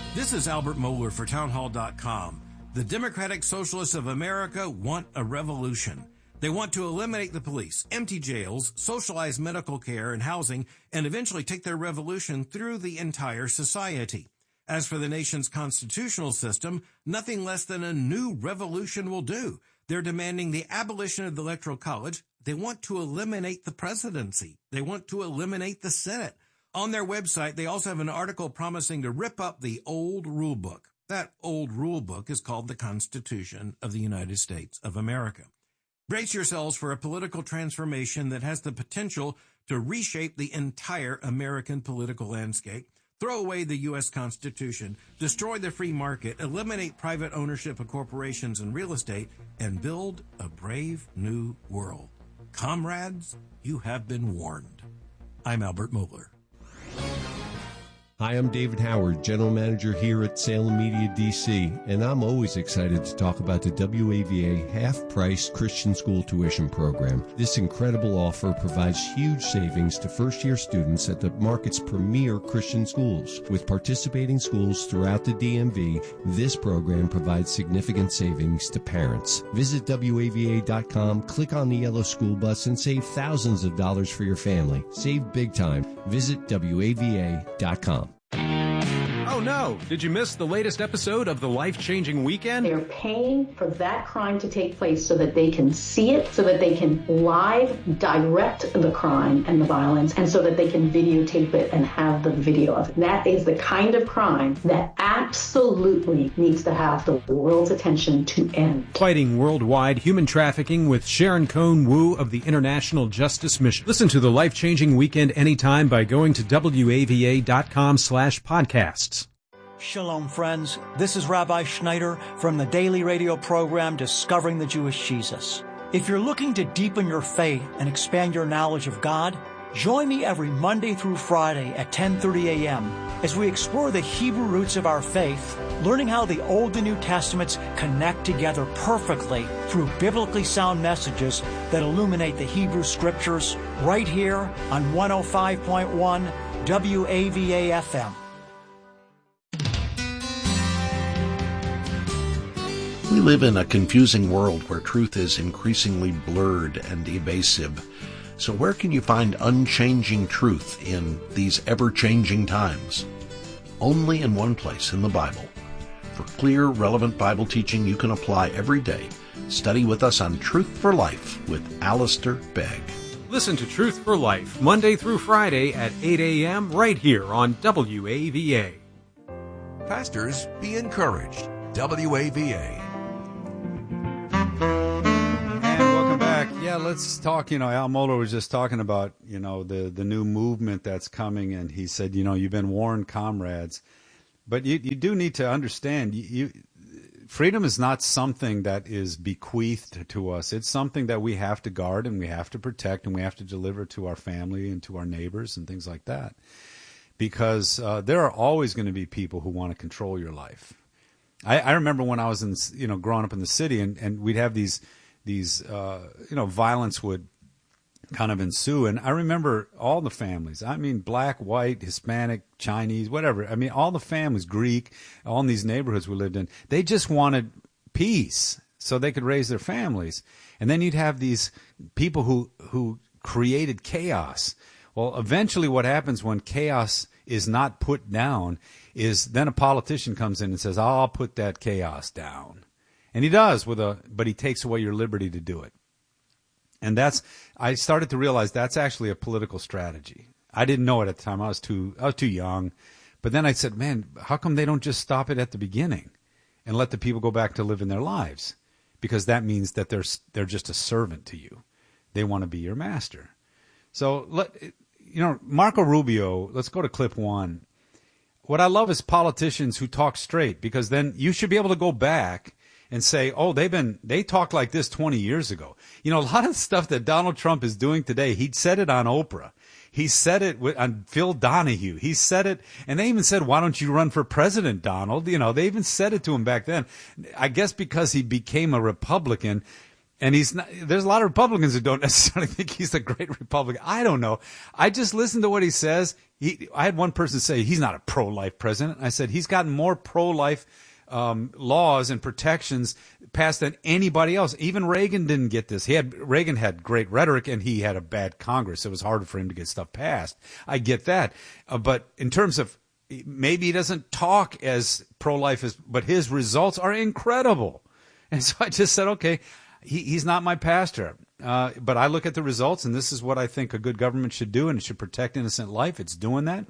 This is Albert Mohler for Townhall.com. The Democratic Socialists of America want a revolution. They want to eliminate the police, empty jails, socialize medical care and housing, and eventually take their revolution through the entire society. As for the nation's constitutional system, nothing less than a new revolution will do. They're demanding the abolition of the Electoral College. They want to eliminate the presidency. They want to eliminate the Senate. On their website, they also have an article promising to rip up the old rule book. That old rule book is called the Constitution of the United States of America. Brace yourselves for a political transformation that has the potential to reshape the entire American political landscape, throw away the U.S. Constitution, destroy the free market, eliminate private ownership of corporations and real estate, and build a brave new world. Comrades, you have been warned. I'm Albert Mohler. Hi, I'm David Howard, General Manager here at Salem Media DC, and I'm always excited to talk about the WAVA half-price Christian school tuition program. This incredible offer provides huge savings to first-year students at the market's premier Christian schools. With participating schools throughout the DMV, this program provides significant savings to parents. Visit WAVA.com, click on the yellow school bus, and save thousands of dollars for your family. Save big time. Visit WAVA.com. Oh no! Did you miss the latest episode of The Life-Changing Weekend? They're paying for that crime to take place so that they can see it, so that they can live direct the crime and the violence, and so that they can videotape it and have the video of it. That is the kind of crime that absolutely needs to have the world's attention to end. Fighting worldwide human trafficking with Sharon Cohn Wu of the International Justice Mission. Listen to The Life-Changing Weekend anytime by going to WAVA.com/podcasts. Shalom, friends. This is Rabbi Schneider from the daily radio program Discovering the Jewish Jesus. If you're looking to deepen your faith and expand your knowledge of God, join me every Monday through Friday at 10:30 a.m. as we explore the Hebrew roots of our faith, learning how the Old and New Testaments connect together perfectly through biblically sound messages that illuminate the Hebrew Scriptures, right here on 105.1 WAVA FM. We live in a confusing world where truth is increasingly blurred and evasive. So where can you find unchanging truth in these ever-changing times? Only in one place, in the Bible. For clear, relevant Bible teaching you can apply every day, study with us on Truth for Life with Alistair Begg. Listen to Truth for Life, Monday through Friday at 8 a.m. right here on WAVA. Pastors, be encouraged. WAVA. Yeah, let's talk. Al Mohler was just talking about, the new movement that's coming, and he said, you've been warned, comrades. But you do need to understand, freedom is not something that is bequeathed to us. It's something that we have to guard and we have to protect and we have to deliver to our family and to our neighbors and things like that. Because there are always going to be people who want to control your life. I remember when I was growing up in the city, and we'd have these violence would kind of ensue. And I remember all the families, black, white, Hispanic, Chinese, whatever. All the families, Greek, all in these neighborhoods we lived in, they just wanted peace so they could raise their families. And then you'd have these people who created chaos. Well, eventually what happens when chaos is not put down is then a politician comes in and says, I'll put that chaos down. And he does but he takes away your liberty to do it. And I started to realize that's actually a political strategy. I didn't know it at the time. I was too young. But then I said, man, how come they don't just stop it at the beginning and let the people go back to living their lives? Because that means that they're just a servant to you. They want to be your master. So, Marco Rubio, let's go to clip 1. What I love is politicians who talk straight, because then you should be able to go back and say, oh, they talked like this 20 years ago. A lot of stuff that Donald Trump is doing today, he said it on Oprah. He said it on Phil Donahue. He said it, and they even said, why don't you run for president, Donald? They even said it to him back then. I guess because he became a Republican, And he's not, there's a lot of Republicans who don't necessarily think he's a great Republican. I don't know. I just listened to what he says. I had one person say he's not a pro-life president. I said he's gotten more pro-life laws and protections passed than anybody else. Even Reagan didn't get this. Reagan had great rhetoric, and he had a bad Congress. It was harder for him to get stuff passed. I get that. But in terms of maybe he doesn't talk as pro-life as, but his results are incredible. And so I just said, okay, he's not my pastor. But I look at the results, and this is what I think a good government should do, and it should protect innocent life. It's doing that.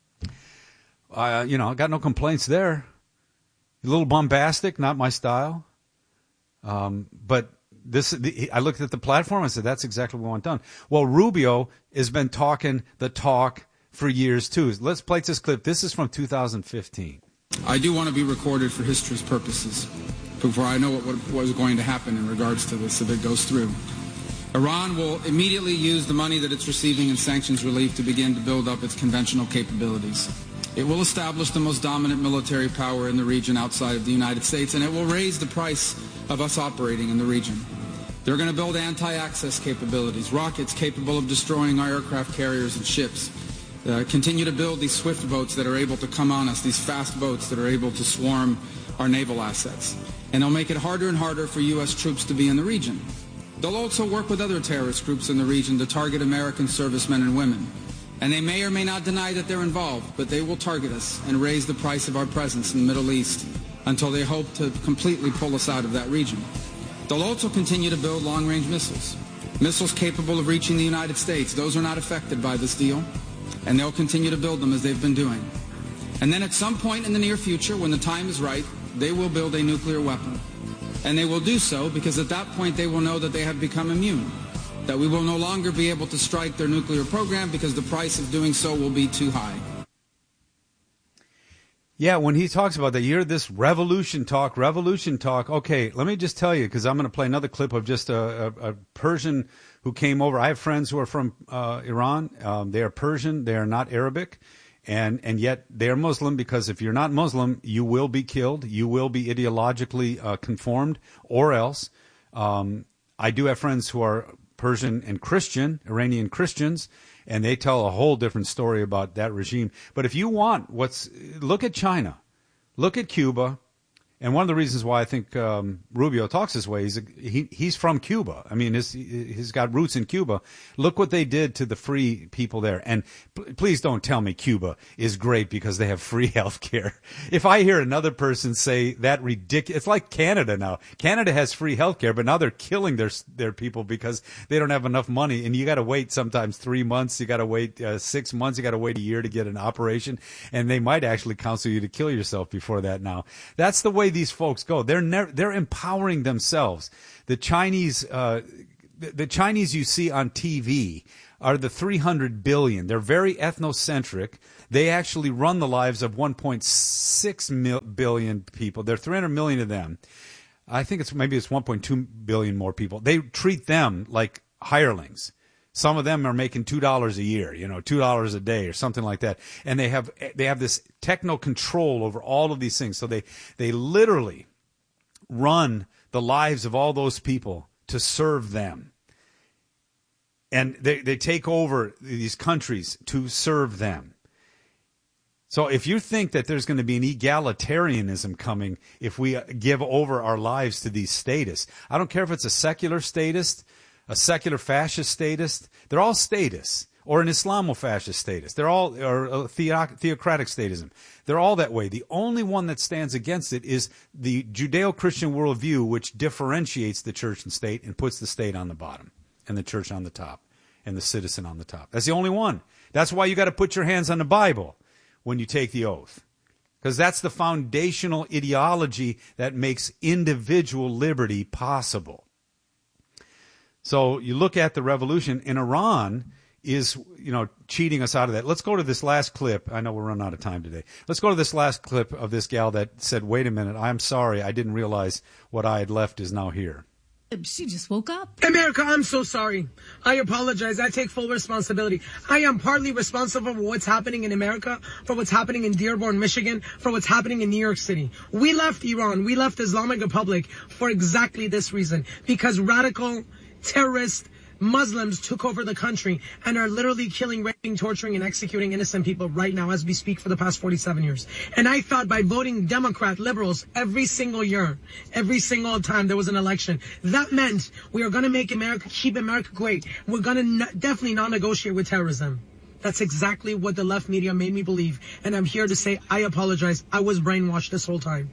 I got no complaints there. A little bombastic, not my style. But I looked at the platform and said, that's exactly what we want done. Well, Rubio has been talking the talk for years, too. Let's play this clip. This is from 2015. I do want to be recorded for history's purposes before I know what is going to happen in regards to this if it goes through. Iran will immediately use the money that it's receiving in sanctions relief to begin to build up its conventional capabilities. It will establish the most dominant military power in the region outside of the United States, and it will raise the price of us operating in the region. They're going to build anti-access capabilities, rockets capable of destroying our aircraft carriers and ships. Continue to build these swift boats that are able to come on us, these fast boats that are able to swarm our naval assets. And they'll make it harder and harder for U.S. troops to be in the region. They'll also work with other terrorist groups in the region to target American servicemen and women. And they may or may not deny that they're involved, but they will target us and raise the price of our presence in the Middle East until they hope to completely pull us out of that region. They'll also continue to build long-range missiles, missiles capable of reaching the United States. Those are not affected by this deal, and they'll continue to build them as they've been doing. And then at some point in the near future, when the time is right, they will build a nuclear weapon. And they will do so because at that point they will know that they have become immune, that we will no longer be able to strike their nuclear program because the price of doing so will be too high. Yeah, when he talks about that, you hear this revolution talk. Okay, let me just tell you, because I'm going to play another clip of just a Persian who came over. I have friends who are from Iran. They are Persian. They are not Arabic. And yet they are Muslim, because if you're not Muslim, you will be killed. You will be ideologically conformed, or else. I do have friends who are Persian and Christian, Iranian Christians, and they tell a whole different story about that regime. But if you want look at China, look at Cuba, and one of the reasons why I think Rubio talks this way, he's from Cuba. I mean, he's got roots in Cuba. Look what they did to the free people there. And please don't tell me Cuba is great because they have free health care. If I hear another person say that ridiculous, it's like Canada now. Canada has free health care, but now they're killing their people because they don't have enough money. And you got to wait sometimes 3 months. You got to wait 6 months. You got to wait a year to get an operation. And they might actually counsel you to kill yourself before that now. That's the way these folks go. They're empowering themselves. The Chinese you see on TV are the 300 billion. They're very ethnocentric. They actually run the lives of 1.6 billion people. There are 300 million of them. I think it's 1.2 billion more people. They treat them like hirelings. Some of them are making $2 a year, $2 a day or something like that. And they have this techno control over all of these things. So they literally run the lives of all those people to serve them. And they take over these countries to serve them. So if you think that there's going to be an egalitarianism coming if we give over our lives to these statists, I don't care if it's a secular statist, a secular fascist statist, they're all statists, or an Islamo-fascist statist. They're all, or a theocratic statism. They're all that way. The only one that stands against it is the Judeo-Christian worldview, which differentiates the church and state and puts the state on the bottom and the church on the top and the citizen on the top. That's the only one. That's why you got to put your hands on the Bible when you take the oath, because that's the foundational ideology that makes individual liberty possible. So you look at the revolution, and Iran is, cheating us out of that. Let's go to this last clip. I know we're running out of time today. Let's go to this last clip of this gal that said, wait a minute, I'm sorry, I didn't realize what I had left is now here. She just woke up. America, I'm so sorry. I apologize. I take full responsibility. I am partly responsible for what's happening in America, for what's happening in Dearborn, Michigan, for what's happening in New York City. We left Iran. We left Islamic Republic for exactly this reason. Because radical terrorists, Muslims took over the country and are literally killing, raping, torturing, and executing innocent people right now as we speak for the past 47 years. And I thought by voting Democrat, liberals, every single year, every single time there was an election, that meant we are going to make America, keep America great. We're going to definitely not negotiate with terrorism. That's exactly what the left media made me believe. And I'm here to say I apologize. I was brainwashed this whole time.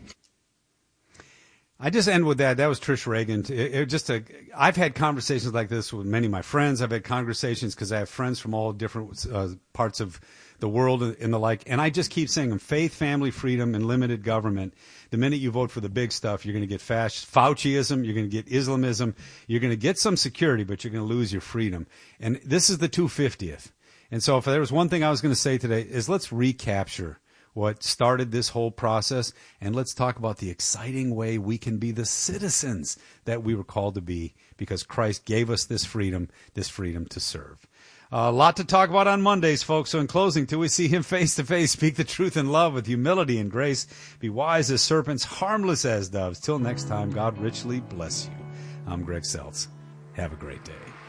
I just end with that. That was Trish Reagan. I've had conversations like this with many of my friends. I've had conversations because I have friends from all different parts of the world and the like. And I just keep saying them, faith, family, freedom, and limited government. The minute you vote for the big stuff, you're going to get Fauciism, you're going to get Islamism, you're going to get some security, but you're going to lose your freedom. And this is the 250th. And so if there was one thing I was going to say today is let's recapture what started this whole process, and let's talk about the exciting way we can be the citizens that we were called to be because Christ gave us this freedom to serve. A lot to talk about on Mondays, folks. So in closing, till we see him face to face, speak the truth in love with humility and grace. Be wise as serpents, harmless as doves. Till next time, God richly bless you. I'm Greg Seltz. Have a great day.